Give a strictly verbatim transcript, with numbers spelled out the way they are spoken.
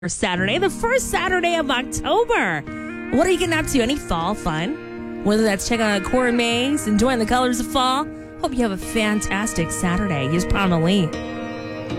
Saturday, the first Saturday of October. What are you getting up to? Any fall fun? Whether that's checking out a corn maze, enjoying the colors of fall. Hope you have a fantastic Saturday. Here's Palma Lee.